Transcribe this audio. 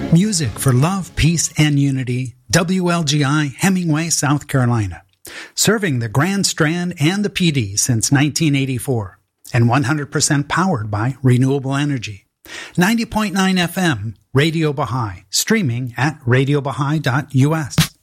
Music for love, peace, and unity. WLGI, Hemingway, South Carolina. Serving the Grand Strand and the PD since 1984. And 100% powered by renewable energy. 90.9 FM, Radio Baha'i. Streaming at radiobaha'i.us.